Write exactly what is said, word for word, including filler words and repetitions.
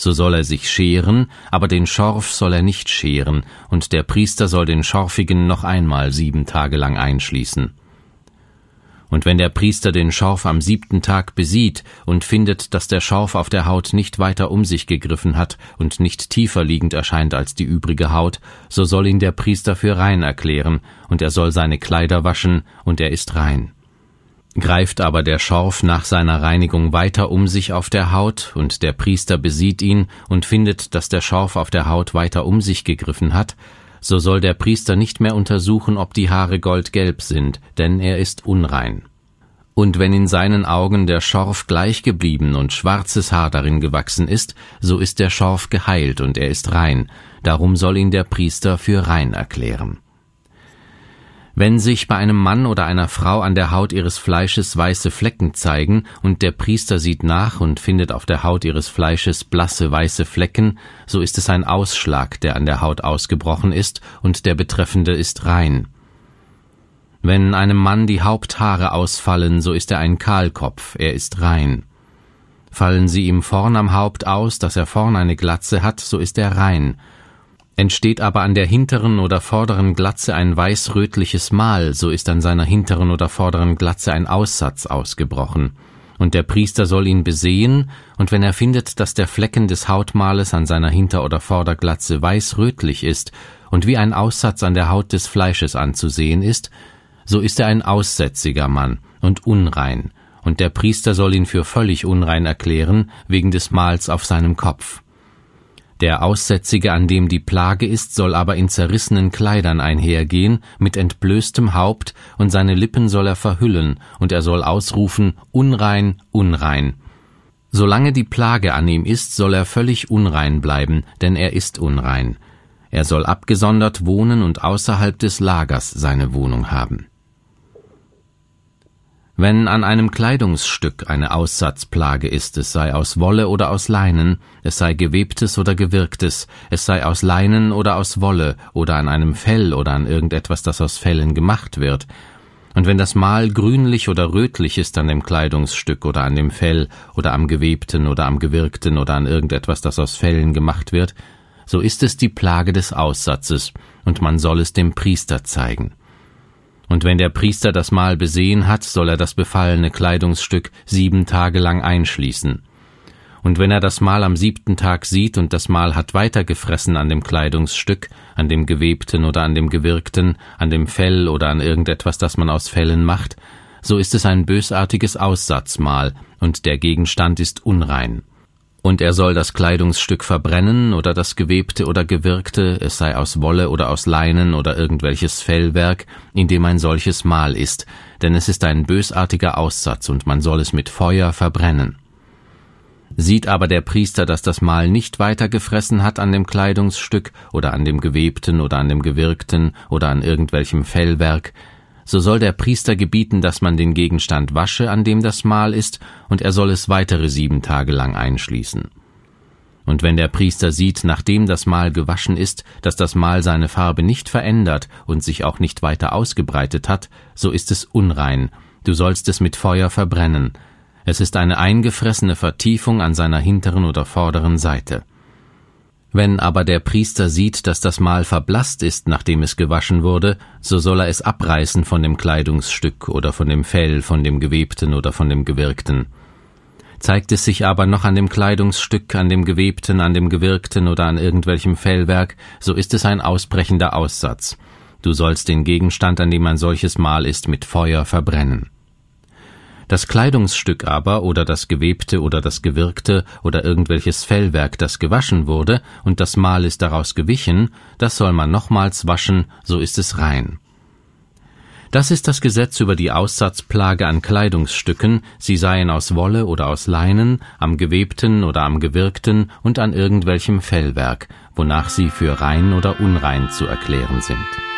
so soll er sich scheren, aber den Schorf soll er nicht scheren, und der Priester soll den Schorfigen noch einmal sieben Tage lang einschließen. Und wenn der Priester den Schorf am siebten Tag besieht und findet, dass der Schorf auf der Haut nicht weiter um sich gegriffen hat und nicht tiefer liegend erscheint als die übrige Haut, so soll ihn der Priester für rein erklären, und er soll seine Kleider waschen, und er ist rein. Greift aber der Schorf nach seiner Reinigung weiter um sich auf der Haut, und der Priester besieht ihn und findet, dass der Schorf auf der Haut weiter um sich gegriffen hat, so soll der Priester nicht mehr untersuchen, ob die Haare goldgelb sind, denn er ist unrein. Und wenn in seinen Augen der Schorf gleich geblieben und schwarzes Haar darin gewachsen ist, so ist der Schorf geheilt und er ist rein, darum soll ihn der Priester für rein erklären. Wenn sich bei einem Mann oder einer Frau an der Haut ihres Fleisches weiße Flecken zeigen und der Priester sieht nach und findet auf der Haut ihres Fleisches blasse weiße Flecken, so ist es ein Ausschlag, der an der Haut ausgebrochen ist, und der Betreffende ist rein. Wenn einem Mann die Haupthaare ausfallen, so ist er ein Kahlkopf, er ist rein. Fallen sie ihm vorn am Haupt aus, dass er vorn eine Glatze hat, so ist er rein. Entsteht aber an der hinteren oder vorderen Glatze ein weiß-rötliches Mal, so ist an seiner hinteren oder vorderen Glatze ein Aussatz ausgebrochen. Und der Priester soll ihn besehen, und wenn er findet, dass der Flecken des Hautmales an seiner Hinter- oder Vorderglatze weiß-rötlich ist und wie ein Aussatz an der Haut des Fleisches anzusehen ist, so ist er ein aussätziger Mann und unrein, und der Priester soll ihn für völlig unrein erklären, wegen des Mals auf seinem Kopf. Der Aussätzige, an dem die Plage ist, soll aber in zerrissenen Kleidern einhergehen, mit entblößtem Haupt, und seine Lippen soll er verhüllen, und er soll ausrufen, unrein, unrein. Solange die Plage an ihm ist, soll er völlig unrein bleiben, denn er ist unrein. Er soll abgesondert wohnen und außerhalb des Lagers seine Wohnung haben. Wenn an einem Kleidungsstück eine Aussatzplage ist, es sei aus Wolle oder aus Leinen, es sei gewebtes oder gewirktes, es sei aus Leinen oder aus Wolle oder an einem Fell oder an irgendetwas, das aus Fellen gemacht wird, und wenn das Mal grünlich oder rötlich ist an dem Kleidungsstück oder an dem Fell oder am gewebten oder am gewirkten oder an irgendetwas, das aus Fellen gemacht wird, so ist es die Plage des Aussatzes, und man soll es dem Priester zeigen. Und wenn der Priester das Mal besehen hat, soll er das befallene Kleidungsstück sieben Tage lang einschließen. Und wenn er das Mal am siebten Tag sieht und das Mal hat weitergefressen an dem Kleidungsstück, an dem gewebten oder an dem gewirkten, an dem Fell oder an irgendetwas, das man aus Fellen macht, so ist es ein bösartiges Aussatzmal, und der Gegenstand ist unrein. Und er soll das Kleidungsstück verbrennen oder das gewebte oder gewirkte, es sei aus Wolle oder aus Leinen oder irgendwelches Fellwerk, in dem ein solches Mal ist, denn es ist ein bösartiger Aussatz, und man soll es mit Feuer verbrennen. Sieht aber der Priester, dass das Mal nicht weiter gefressen hat an dem Kleidungsstück oder an dem gewebten oder an dem gewirkten oder an irgendwelchem Fellwerk, so soll der Priester gebieten, dass man den Gegenstand wasche, an dem das Mal ist, und er soll es weitere sieben Tage lang einschließen. Und wenn der Priester sieht, nachdem das Mal gewaschen ist, dass das Mal seine Farbe nicht verändert und sich auch nicht weiter ausgebreitet hat, so ist es unrein, du sollst es mit Feuer verbrennen. Es ist eine eingefressene Vertiefung an seiner hinteren oder vorderen Seite. Wenn aber der Priester sieht, dass das Mal verblasst ist, nachdem es gewaschen wurde, so soll er es abreißen von dem Kleidungsstück oder von dem Fell, von dem gewebten oder von dem gewirkten. Zeigt es sich aber noch an dem Kleidungsstück, an dem gewebten, an dem gewirkten oder an irgendwelchem Fellwerk, so ist es ein ausbrechender Aussatz. Du sollst den Gegenstand, an dem ein solches Mal ist, mit Feuer verbrennen. Das Kleidungsstück aber oder das Gewebte oder das Gewirkte oder irgendwelches Fellwerk, das gewaschen wurde, und das Mal ist daraus gewichen, das soll man nochmals waschen, so ist es rein. Das ist das Gesetz über die Aussatzplage an Kleidungsstücken, sie seien aus Wolle oder aus Leinen, am gewebten oder am gewirkten und an irgendwelchem Fellwerk, wonach sie für rein oder unrein zu erklären sind.